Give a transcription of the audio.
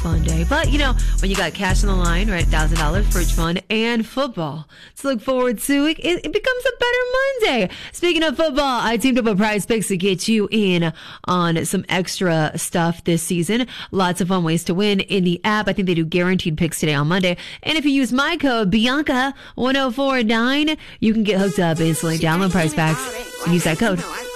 fun day. But, when you got cash on the line, right, $1,000 for each fun and football to look forward to, it becomes a better Monday. Speaking of football, I teamed up with Prize Picks to get you in on some extra stuff this season. Lots of fun ways to win in the app. I think they do guaranteed picks today on Monday. And if you use my code Bianca1049, you can get hooked up instantly. Download Prize Packs and use that code.